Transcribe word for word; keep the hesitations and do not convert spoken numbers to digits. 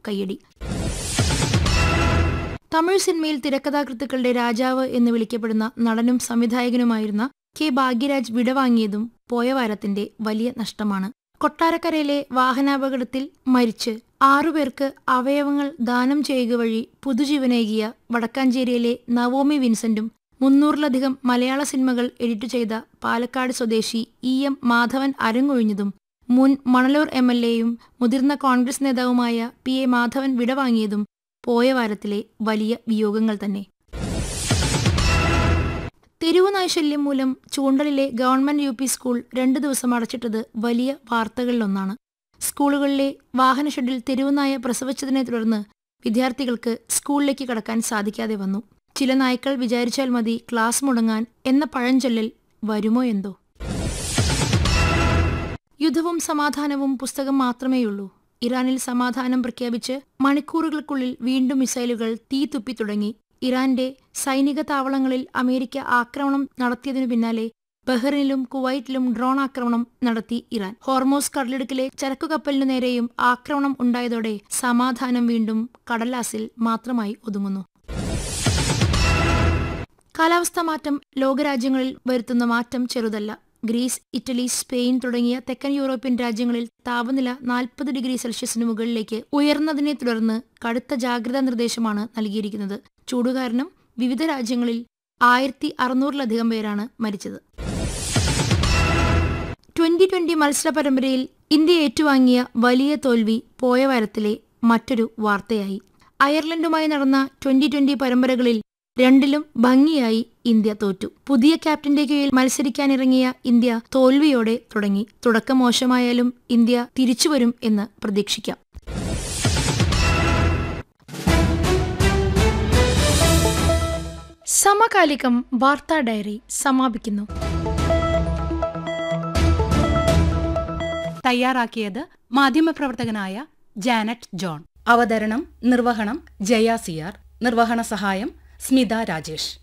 കയ്യടി. തമിഴ് സിനിമയിൽ തിരക്കഥാകൃത്തുക്കളുടെ രാജാവ് എന്ന് വിളിക്കപ്പെടുന്ന നടനും സംവിധായകനുമായിരുന്ന കെ ഭാഗ്യരാജ് വിടവാങ്ങിയതും പോയ വാരത്തിന്റെ വലിയ നഷ്ടമാണ്. കൊട്ടാരക്കരയിലെ വാഹനാപകടത്തിൽ മരിച്ച് ആറുപേർക്ക് അവയവങ്ങൾ ദാനം ചെയ്യുക വഴി പുതുജീവനേകിയ വടക്കാഞ്ചേരിയിലെ നവോമി വിൻസെന്റും മുന്നൂറിലധികം മലയാള സിനിമകൾ എഡിറ്റ് ചെയ്ത പാലക്കാട് സ്വദേശി ഇ എം മാധവൻ അരങ്ങൊഴിഞ്ഞതും മുൻ മണലൂർ എം എൽ എയും മുതിർന്ന കോൺഗ്രസ് നേതാവുമായ പി എ മാധവൻ വിടവാങ്ങിയതും പോയ വാരത്തിലെ വലിയ വിയോഗങ്ങൾ തന്നെ. തെരുവു നൈശല്യം മൂലം ചൂണ്ടലിലെ ഗവൺമെന്റ് യു പി സ്കൂൾ രണ്ടു ദിവസം അടച്ചിട്ടത് വലിയ വാർത്തകളിലൊന്നാണ്. സ്കൂളുകളിലെ വാഹന ഷെഡിൽ തെരുവുനായ പ്രസവിച്ചതിനെ തുടർന്ന് വിദ്യാർത്ഥികൾക്ക് സ്കൂളിലേക്ക് കടക്കാൻ സാധിക്കാതെ വന്നു. ചില നായ്ക്കൾ വിചാരിച്ചാൽ മതി ക്ലാസ് മുടങ്ങാൻ എന്ന പഴഞ്ചൊല്ലൽ വരുമോ എന്തോ. യുദ്ധവും സമാധാനവും പുസ്തകം മാത്രമേയുള്ളൂ. ഇറാനിൽ സമാധാനം പ്രഖ്യാപിച്ച് മണിക്കൂറുകൾക്കുള്ളിൽ വീണ്ടും മിസൈലുകൾ തീ തുപ്പി തുടങ്ങി. ഇറാന്റെ സൈനിക താവളങ്ങളിൽ അമേരിക്ക ആക്രമണം നടത്തിയതിനു പിന്നാലെ ബഹ്റിനിലും കുവൈറ്റിലും ഡ്രോൺ ആക്രമണം നടത്തി ഇറാൻ. ഹോർമോസ് കടലിടുക്കിലെ ചരക്കുകപ്പലിനു നേരെയും ആക്രമണം ഉണ്ടായതോടെ സമാധാനം വീണ്ടും കടലാസിൽ മാത്രമായി ഒതുങ്ങുന്നു. കാലാവസ്ഥാ മാറ്റം ലോകരാജ്യങ്ങളിൽ വരുത്തുന്ന മാറ്റം ചെറുതല്ല. ഗ്രീസ്, ഇറ്റലി, സ്പെയിൻ തുടങ്ങിയ തെക്കൻ യൂറോപ്യൻ രാജ്യങ്ങളിൽ താപനില നാൽപ്പത് ഡിഗ്രി സെൽഷ്യസിന് മുകളിലേക്ക് ഉയർന്നതിനെ തുടർന്ന് കടുത്ത ജാഗ്രതാ നിർദ്ദേശമാണ് നൽകിയിരിക്കുന്നത്. ചൂടുകാരണം വിവിധ രാജ്യങ്ങളിൽ ആയിരത്തി അറുന്നൂറിലധികം പേരാണ് മരിച്ചത്. ട്വന്റി ട്വന്റി മത്സര പരമ്പരയിൽ ഇന്ത്യ ഏറ്റുവാങ്ങിയ വലിയ തോൽവി പോയ വാരത്തിലെ മറ്റൊരു വാർത്തയായി. അയർലൻഡുമായി നടന്ന ട്വന്റി ട്വന്റി പരമ്പരകളിൽ രണ്ടിലും ഭംഗിയായി ഇന്ത്യ തോറ്റു. പുതിയ ക്യാപ്റ്റന്റെ കീഴിൽ മത്സരിക്കാനിറങ്ങിയ ഇന്ത്യ തോൽവിയോടെ തുടങ്ങി. തുടക്കം മോശമായാലും ഇന്ത്യ തിരിച്ചുവരും എന്ന് പ്രതീക്ഷിക്കാം. സമകാലികം വാർത്താ ഡയറി സമാപിക്കുന്നു. തയ്യാറാക്കിയത് മാധ്യമപ്രവർത്തകനായ ജാനറ്റ് ജോൺ. അവതരണം നിർവഹണം ജയ സിയാർ. നിർവഹണ സഹായം സ്മിത രാജേഷ്.